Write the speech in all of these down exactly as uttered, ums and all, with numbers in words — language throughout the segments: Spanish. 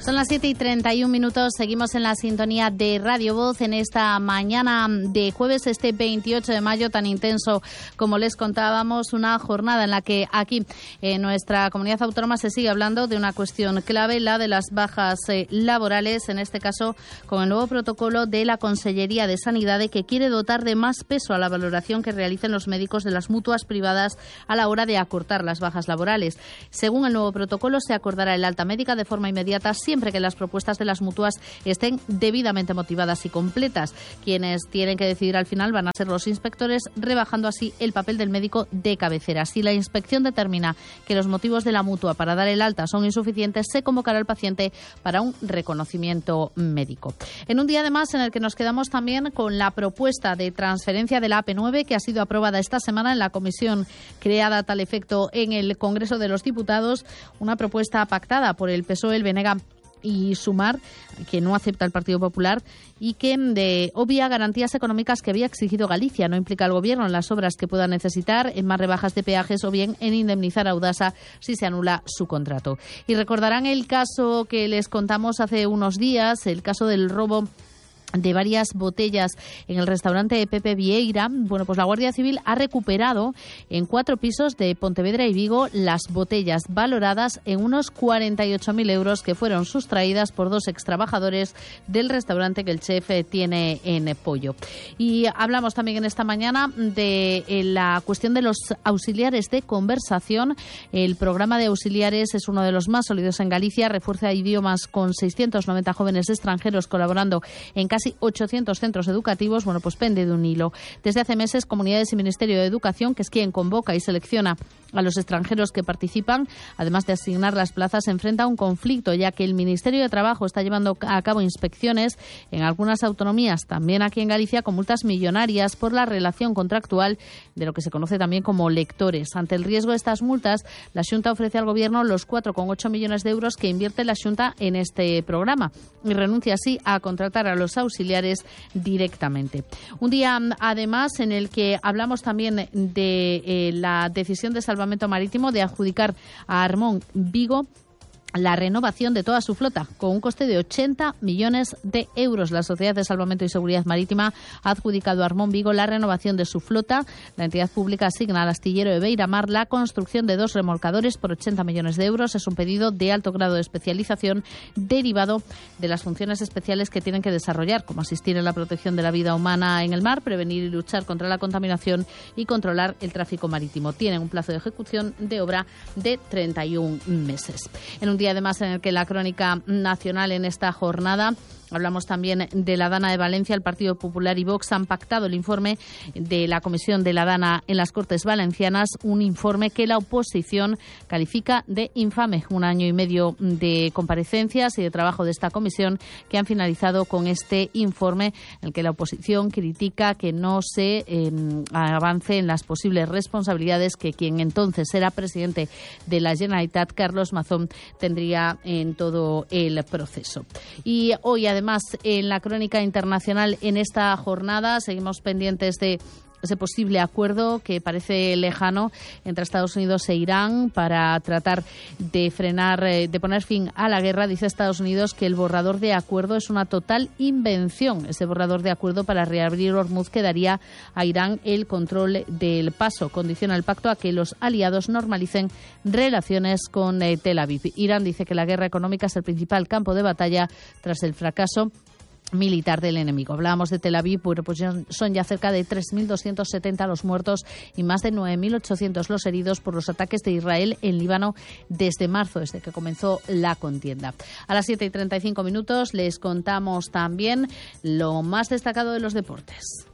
Son las siete y treinta y un minutos, seguimos en la sintonía de Radio Voz en esta mañana de jueves, este veintiocho de mayo, tan intenso como les contábamos, una jornada en la que aquí en nuestra comunidad autónoma se sigue hablando de una cuestión clave, la de las bajas eh, laborales, en este caso con el nuevo protocolo de la Consellería de Sanidad, que quiere dotar de más peso a la valoración que realicen los médicos de las mutuas privadas a la hora de acortar las bajas laborales. Según el nuevo protocolo, se acordará el alta médica de forma inmediata siempre que las propuestas de las mutuas estén debidamente motivadas y completas. Quienes tienen que decidir al final van a ser los inspectores, rebajando así el papel del médico de cabecera. Si la inspección determina que los motivos de la mutua para dar el alta son insuficientes, se convocará al paciente para un reconocimiento médico. En un día además en el que nos quedamos también con la propuesta de transferencia de la A P nueve, que ha sido aprobada esta semana en la comisión creada a tal efecto en el Congreso de los Diputados, una propuesta pactada por el P S O E, el B N G y Sumar, que no acepta el Partido Popular, y que de obvia garantías económicas que había exigido Galicia. No implica al Gobierno en las obras que pueda necesitar, en más rebajas de peajes o bien en indemnizar a Audasa si se anula su contrato. Y recordarán el caso que les contamos hace unos días, el caso del robo de varias botellas en el restaurante de Pepe Vieira. Bueno, pues la Guardia Civil ha recuperado en cuatro pisos de Pontevedra y Vigo las botellas valoradas en unos cuarenta y ocho mil euros que fueron sustraídas por dos extrabajadores del restaurante que el chef tiene en Pollo. Y hablamos también en esta mañana de la cuestión de los auxiliares de conversación. El programa de auxiliares es uno de los más sólidos en Galicia, refuerza idiomas con seiscientos noventa jóvenes extranjeros colaborando en casi ochocientos centros educativos. Bueno, pues pende de un hilo. Desde hace meses, Comunidades y Ministerio de Educación, que es quien convoca y selecciona a los extranjeros que participan, además de asignar las plazas, se enfrenta a un conflicto, ya que el Ministerio de Trabajo está llevando a cabo inspecciones en algunas autonomías, también aquí en Galicia, con multas millonarias por la relación contractual de lo que se conoce también como lectores. Ante el riesgo de estas multas, la Xunta ofrece al Gobierno los cuatro coma ocho millones de euros que invierte la Xunta en este programa y renuncia así a contratar a los auxiliares directamente. Un día, además, en el que hablamos también de eh, la decisión de Salvamento Marítimo de adjudicar a Armón Vigo la renovación de toda su flota, con un coste de ochenta millones de euros. La Sociedad de Salvamento y Seguridad Marítima ha adjudicado a Armón Vigo la renovación de su flota. La entidad pública asigna al astillero de Beiramar la construcción de dos remolcadores por ochenta millones de euros. Es un pedido de alto grado de especialización derivado de las funciones especiales que tienen que desarrollar, como asistir en la protección de la vida humana en el mar, prevenir y luchar contra la contaminación y controlar el tráfico marítimo. Tienen un plazo de ejecución de obra de treinta y un meses. En un día además en el que la crónica nacional en esta jornada hablamos también de la Dana de Valencia. El Partido Popular y Vox han pactado el informe de la Comisión de la Dana en las Cortes Valencianas, un informe que la oposición califica de infame. Un año y medio de comparecencias y de trabajo de esta comisión que han finalizado con este informe en el que la oposición critica que no se eh, avance en las posibles responsabilidades que quien entonces era presidente de la Generalitat, Carlos Mazón, tendría en todo el proceso. Y hoy, además, Además, en la crónica internacional en esta jornada seguimos pendientes de ese posible acuerdo que parece lejano entre Estados Unidos e Irán para tratar de frenar, de poner fin a la guerra. Dice Estados Unidos que el borrador de acuerdo es una total invención. Ese borrador de acuerdo para reabrir Hormuz que daría a Irán el control del paso. Condiciona el pacto a que los aliados normalicen relaciones con Tel Aviv. Irán dice que la guerra económica es el principal campo de batalla tras el fracaso militar del enemigo. Hablábamos de Tel Aviv, bueno, pues son ya cerca de tres mil doscientos setenta los muertos y más de nueve mil ochocientos los heridos por los ataques de Israel en Líbano desde marzo, desde que comenzó la contienda. A las siete y treinta y cinco minutos les contamos también lo más destacado de los deportes.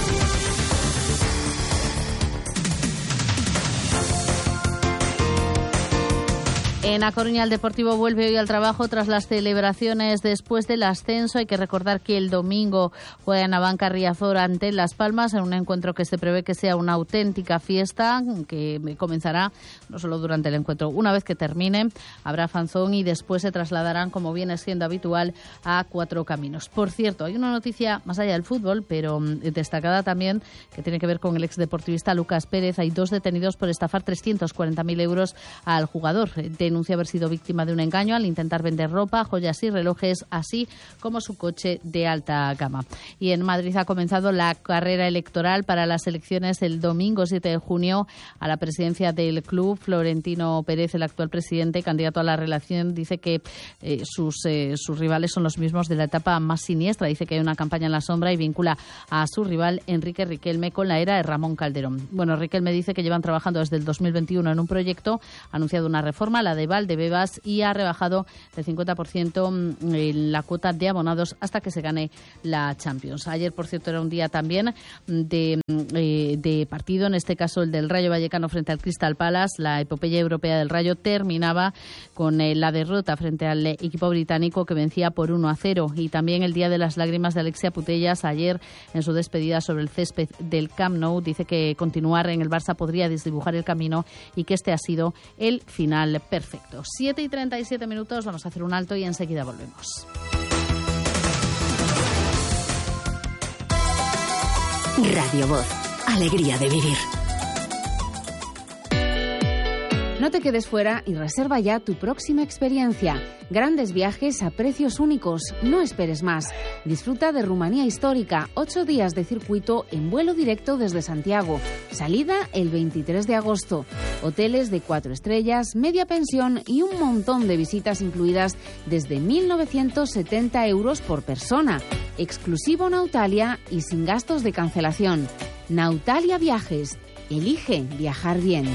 En A Coruña, el Deportivo vuelve hoy al trabajo tras las celebraciones después del ascenso. Hay que recordar que el domingo juega en Abanca Riazor ante Las Palmas en un encuentro que se prevé que sea una auténtica fiesta, que comenzará no solo durante el encuentro. Una vez que termine, habrá fanzón y después se trasladarán, como viene siendo habitual, a Cuatro Caminos. Por cierto, hay una noticia más allá del fútbol, pero destacada también, que tiene que ver con el exdeportivista Lucas Pérez. Hay dos detenidos por estafar trescientos cuarenta mil euros al jugador de denuncia haber sido víctima de un engaño al intentar vender ropa, joyas y relojes, así como su coche de alta gama. Y en Madrid ha comenzado la carrera electoral para las elecciones el domingo siete de junio a la presidencia del club. Florentino Pérez, el actual presidente, candidato a la reelección, dice que eh, sus, eh, sus rivales son los mismos de la etapa más siniestra. Dice que hay una campaña en la sombra y vincula a su rival Enrique Riquelme con la era de Ramón Calderón. Bueno, Riquelme dice que llevan trabajando desde el dos mil veintiuno en un proyecto, ha anunciado una reforma, la de Valdebebas, y ha rebajado del cincuenta por ciento en la cuota de abonados hasta que se gane la Champions. Ayer, por cierto, era un día también de, eh, de partido, en este caso el del Rayo Vallecano frente al Crystal Palace. La epopeya europea del Rayo terminaba con eh, la derrota frente al equipo británico que vencía por uno a cero. Y también el día de las lágrimas de Alexia Putellas, ayer en su despedida sobre el césped del Camp Nou, dice que continuar en el Barça podría desdibujar el camino y que este ha sido el final perfecto. siete y treinta y siete minutos, vamos a hacer un alto y enseguida volvemos. Radio Voz, alegría de vivir. No te quedes fuera y reserva ya tu próxima experiencia. Grandes viajes a precios únicos. No esperes más. Disfruta de Rumanía Histórica. Ocho días de circuito en vuelo directo desde Santiago. Salida el veintitrés de agosto. Hoteles de cuatro estrellas, media pensión y un montón de visitas incluidas desde mil novecientos setenta euros por persona. Exclusivo Nautalia y sin gastos de cancelación. Nautalia Viajes. Elige viajar bien.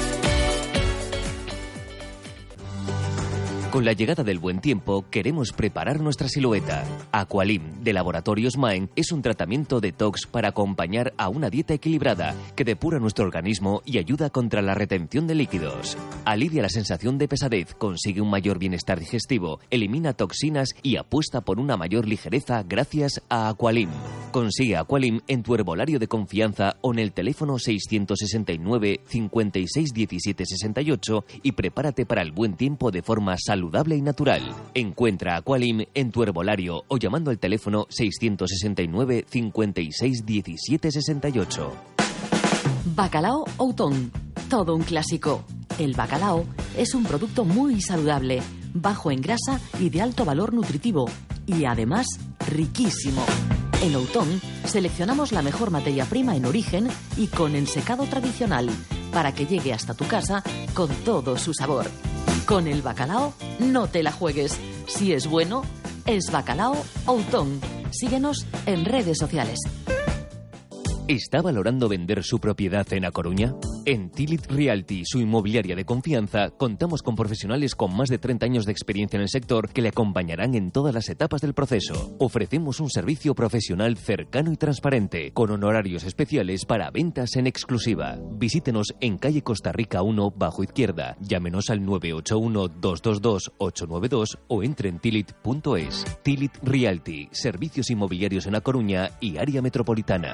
Con la llegada del buen tiempo, queremos preparar nuestra silueta. Aqualim, de Laboratorios Maen, es un tratamiento detox para acompañar a una dieta equilibrada que depura nuestro organismo y ayuda contra la retención de líquidos. Alivia la sensación de pesadez, consigue un mayor bienestar digestivo, elimina toxinas y apuesta por una mayor ligereza gracias a Aqualim. Consigue Aqualim en tu herbolario de confianza o en el teléfono seiscientos sesenta y nueve, cincuenta y seis, diecisiete, sesenta y ocho y prepárate para el buen tiempo de forma saludable. saludable y natural. Encuentra Aqualim en tu herbolario o llamando al teléfono seiscientos sesenta y nueve, cincuenta y seis, diecisiete, sesenta y ocho. Bacalao Outón, todo un clásico. El bacalao es un producto muy saludable, bajo en grasa y de alto valor nutritivo, y además riquísimo. En Outón seleccionamos la mejor materia prima en origen y con ensecado tradicional, para que llegue hasta tu casa con todo su sabor. Con el bacalao no te la juegues. Si es bueno, es Bacalao Outón. Síguenos en redes sociales. ¿Está valorando vender su propiedad en A Coruña? En Tilit Realty, su inmobiliaria de confianza, contamos con profesionales con más de treinta años de experiencia en el sector que le acompañarán en todas las etapas del proceso. Ofrecemos un servicio profesional cercano y transparente, con honorarios especiales para ventas en exclusiva. Visítenos en calle Costa Rica uno, bajo izquierda. Llámenos al nueve ocho uno, dos dos dos, ocho nueve dos o entre en tilit punto es. Tilit Realty, servicios inmobiliarios en A Coruña y área metropolitana.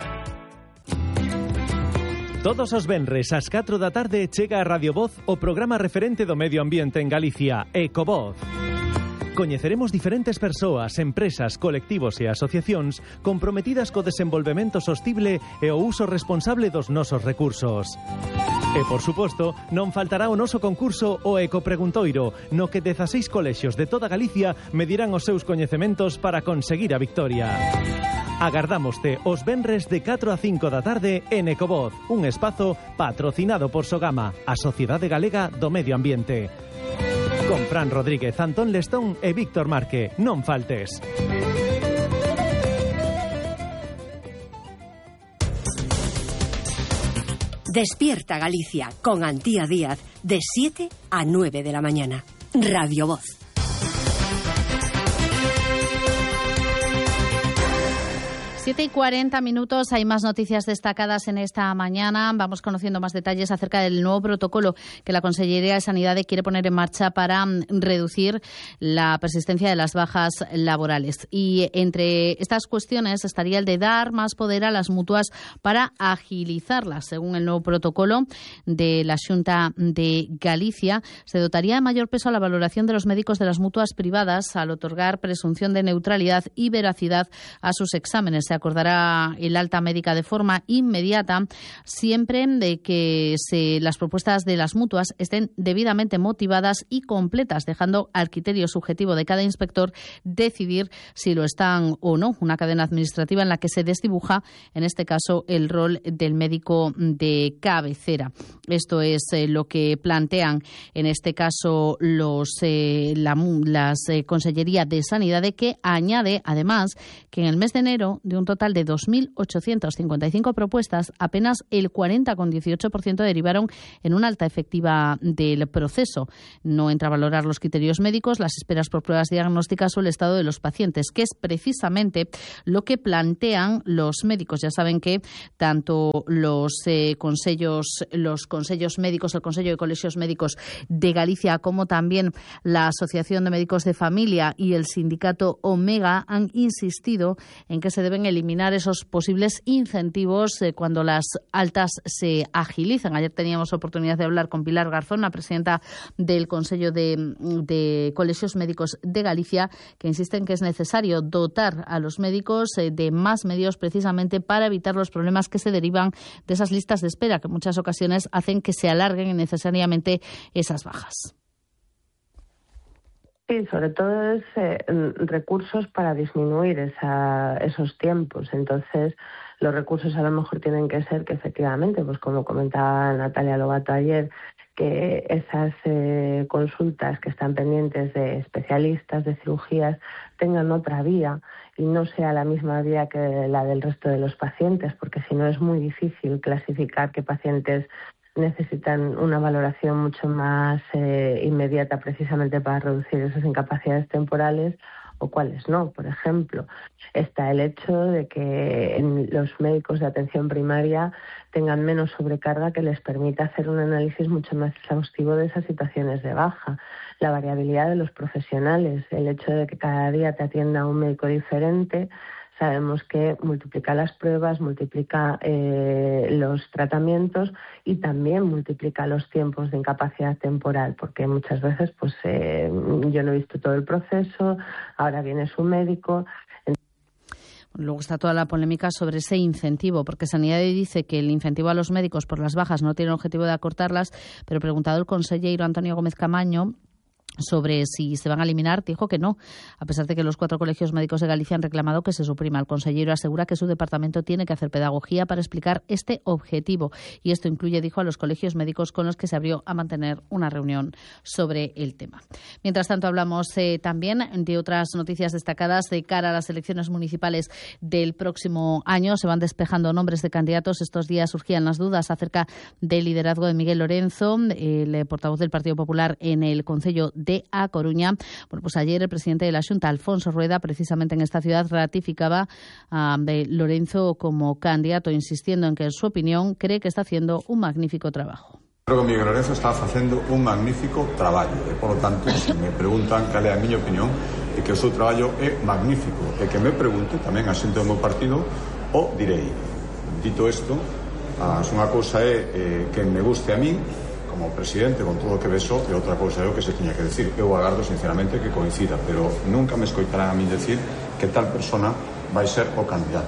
Todos os venres ás catro da tarde chega a Radio Voz o programa referente do medio ambiente en Galicia, Ecovoz. Coñeceremos diferentes persoas, empresas, colectivos e asociacións comprometidas co desenvolvemento sostible e o uso responsable dos nosos recursos. E, por suposto, non faltará o noso concurso o Ecopreguntoiro, no que dezaseis colexios de toda Galicia medirán os seus coñecementos para conseguir a victoria. Agardámoste os venres de catro a cinco da tarde en Ecovoz, un espazo patrocinado por Sogama, a Sociedade Galega do Medio Ambiente. Con Fran Rodríguez, Antón Lestón e Víctor Marque. Non faltes. Despierta Galicia con Antía Díaz de siete a nueve de la mañana. Radio Voz. siete y cuarenta minutos, hay más noticias destacadas en esta mañana. Vamos conociendo más detalles acerca del nuevo protocolo que la Consellería de Sanidad quiere poner en marcha para reducir la persistencia de las bajas laborales. Y entre estas cuestiones estaría el de dar más poder a las mutuas para agilizarlas. Según el nuevo protocolo de la Xunta de Galicia, se dotaría de mayor peso a la valoración de los médicos de las mutuas privadas al otorgar presunción de neutralidad y veracidad a sus exámenes. Se se acordará el alta médica de forma inmediata siempre de que se, las propuestas de las mutuas estén debidamente motivadas y completas, dejando al criterio subjetivo de cada inspector decidir si lo están o no. Una cadena administrativa en la que se desdibuja, en este caso, el rol del médico de cabecera. Esto es eh, lo que plantean, en este caso, los eh, la, las eh, Consellería de Sanidad, de que añade, además, que en el mes de enero, de un total de dos mil ochocientas cincuenta y cinco propuestas, apenas el cuarenta coma dieciocho por ciento derivaron en una alta efectiva del proceso. No entra a valorar los criterios médicos, las esperas por pruebas diagnósticas o el estado de los pacientes, que es precisamente lo que plantean los médicos. Ya saben que tanto los eh, consellos, los consellos médicos, el Consejo de Colegios Médicos de Galicia, como también la Asociación de Médicos de Familia y el sindicato Omega han insistido en que se deben eliminar esos posibles incentivos eh, cuando las altas se agilizan. Ayer teníamos oportunidad de hablar con Pilar Garzón, la presidenta del Consejo de, de Colegios Médicos de Galicia, que insiste en que es necesario dotar a los médicos eh, de más medios precisamente para evitar los problemas que se derivan de esas listas de espera, que en muchas ocasiones hacen que se alarguen innecesariamente esas bajas. Sí, sobre todo es eh, recursos para disminuir esa, esos tiempos. Entonces, los recursos a lo mejor tienen que ser que efectivamente, pues como comentaba Natalia Lobato ayer, que esas eh, consultas que están pendientes de especialistas, de cirugías, tengan otra vía y no sea la misma vía que la del resto de los pacientes, porque si no es muy difícil clasificar qué pacientes necesitan una valoración mucho más eh, inmediata precisamente para reducir esas incapacidades temporales o cuáles no. Por ejemplo, está el hecho de que los médicos de atención primaria tengan menos sobrecarga que les permita hacer un análisis mucho más exhaustivo de esas situaciones de baja. La variabilidad de los profesionales, el hecho de que cada día te atienda un médico diferente, sabemos que multiplica las pruebas, multiplica eh, los tratamientos y también multiplica los tiempos de incapacidad temporal, porque muchas veces pues eh, yo no he visto todo el proceso, ahora viene su médico. Luego está toda la polémica sobre ese incentivo, porque Sanidad dice que el incentivo a los médicos por las bajas no tiene el objetivo de acortarlas, pero preguntado el consejero Antonio Gómez Camaño sobre si se van a eliminar, dijo que no, a pesar de que los cuatro colegios médicos de Galicia han reclamado que se suprima. El consejero asegura que su departamento tiene que hacer pedagogía para explicar este objetivo, y esto incluye, dijo, a los colegios médicos con los que se abrió a mantener una reunión sobre el tema. Mientras tanto, hablamos eh, también de otras noticias destacadas de cara a las elecciones municipales del próximo año. Se van despejando nombres de candidatos. Estos días surgían las dudas acerca del liderazgo de Miguel Lorenzo, el portavoz del Partido Popular en el Concello de A Coruña. Bueno, pues ayer el presidente de la Xunta, Alfonso Rueda, precisamente en esta ciudad, ratificaba a uh, Lorenzo como candidato, insistiendo en que, en su opinión, cree que está haciendo un magnífico trabajo. Creo que Miguel Lorenzo está facendo un magnífico traballo e, polo tanto, se me preguntan cal é a miña opinión, e que o seu traballo é magnífico, e que me pregunte tamén a xente do meu partido, o direi. Dito isto, as unha cousa é eh, que me guste a mí como presidente con todo o que vexo, e outra cousa é o que se tiña que decir. Eu agardo sinceramente que coincida, pero nunca me escoitarán a mí decir que tal persona vai ser o candidato.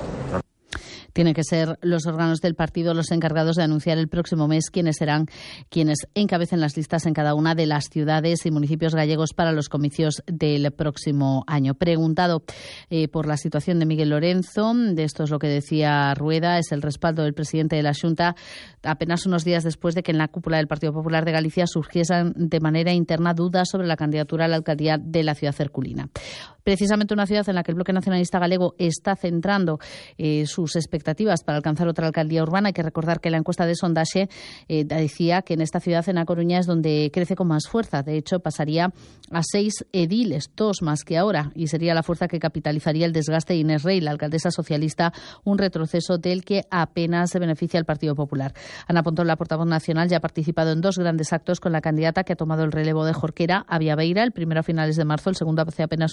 Tienen que ser los órganos del partido los encargados de anunciar el próximo mes quiénes serán quienes encabecen las listas en cada una de las ciudades y municipios gallegos para los comicios del próximo año. Preguntado eh, por la situación de Miguel Lorenzo, de esto es lo que decía Rueda, es el respaldo del presidente de la Xunta, apenas unos días después de que en la cúpula del Partido Popular de Galicia surgiesen de manera interna dudas sobre la candidatura a la alcaldía de la ciudad herculina. Precisamente una ciudad en la que el Bloque Nacionalista Galego está centrando eh, sus expectativas para alcanzar otra alcaldía urbana. Hay que recordar que la encuesta de sondaje eh, decía que en esta ciudad, en A Coruña, es donde crece con más fuerza. De hecho, pasaría a seis ediles, dos más que ahora, y sería la fuerza que capitalizaría el desgaste de Inés Rey, la alcaldesa socialista, un retroceso del que apenas se beneficia el Partido Popular. Ana Pontón, la portavoz nacional, ya ha participado en dos grandes actos con la candidata que ha tomado el relevo de Jorquera, Avia Beira, el primero a finales de marzo, el segundo hace apenas unos días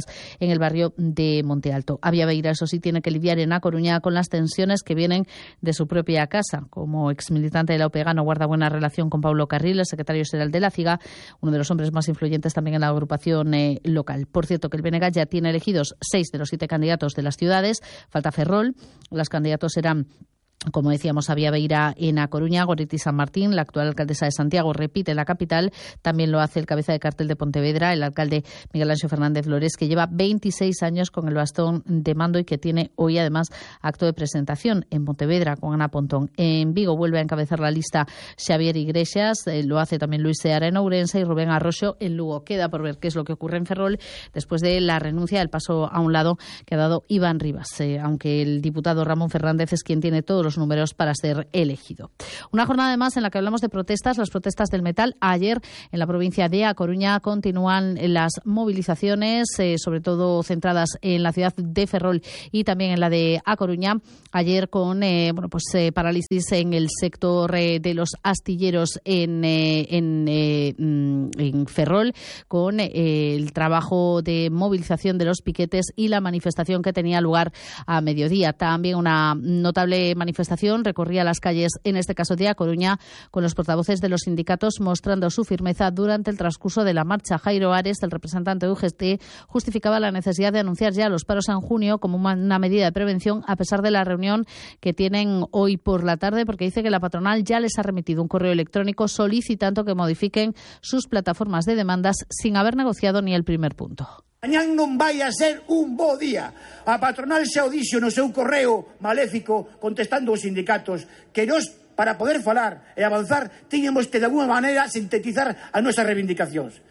viviendas en el barrio de Monte Alto. Avia Beira, eso sí, tiene que lidiar en A Coruña con las tensiones que vienen de su propia casa. Como exmilitante de la U P G no guarda buena relación con Pablo Carril, el secretario general de la CIGA, uno de los hombres más influyentes también en la agrupación eh, local. Por cierto, que el B N G ya tiene elegidos seis de los siete candidatos de las ciudades. Falta Ferrol. Los candidatos serán, como decíamos, Avia Beira en A Coruña, Goretti San Martín, la actual alcaldesa de Santiago, repite en la capital. También lo hace el cabeza de cartel de Pontevedra, el alcalde Miguel Ángel Fernández Lores, que lleva veintiséis años con el bastón de mando y que tiene hoy además acto de presentación en Pontevedra con Ana Pontón. En Vigo vuelve a encabezar la lista Xavier Iglesias, eh, lo hace también Luis Seara en Ourense y Rubén Arroxo en Lugo. Queda por ver qué es lo que ocurre en Ferrol después de la renuncia, del paso a un lado que ha dado Iván Rivas, eh, aunque el diputado Ramón Fernández es quien tiene todos los números para ser elegido. Una jornada además en la que hablamos de protestas, las protestas del metal. Ayer en la provincia de A Coruña continúan las movilizaciones, eh, sobre todo centradas en la ciudad de Ferrol y también en la de A Coruña. Ayer con eh, bueno pues eh, parálisis en el sector eh, de los astilleros en, eh, en, eh, en Ferrol, con eh, el trabajo de movilización de los piquetes y la manifestación que tenía lugar a mediodía. También una notable manifestación recorría las calles, en este caso de A Coruña, con los portavoces de los sindicatos mostrando su firmeza durante el transcurso de la marcha. Jairo Ares, el representante de U G T, justificaba la necesidad de anunciar ya los paros en junio como una medida de prevención, a pesar de la reunión que tienen hoy por la tarde, porque dice que la patronal ya les ha remitido un correo electrónico solicitando que modifiquen sus plataformas de demandas sin haber negociado ni el primer punto. Mañán non vai a ser un bo día. A patronal xa o dixo no seu correo maléfico contestando os sindicatos que nós, para poder falar e avanzar, tiñamos que de alguna maneira sintetizar as nosas reivindicacións.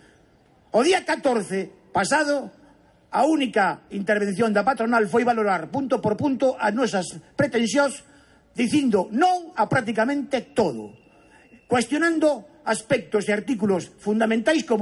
O día catorce pasado, a única intervención da patronal foi valorar punto por punto as nosas pretensións, dicindo non a prácticamente todo, cuestionando aspectos e artículos fundamentais como